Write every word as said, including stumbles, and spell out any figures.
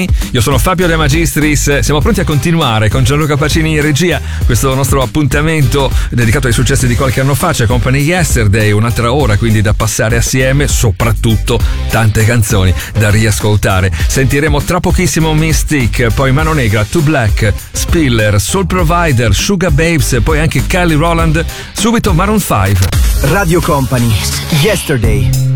Io sono Fabio De Magistris, siamo pronti a continuare con Gianluca Pacini in regia questo nostro appuntamento dedicato ai successi di qualche anno fa. C'è Company Yesterday, un'altra ora quindi da passare assieme, soprattutto tante canzoni da riascoltare. Sentiremo tra pochissimo Mystique, poi Mano Negra, Too Black, Spiller, Soul Provider, Sugar Babes, poi anche Kelly Rowland, subito Maroon cinque. Radio Company Yesterday.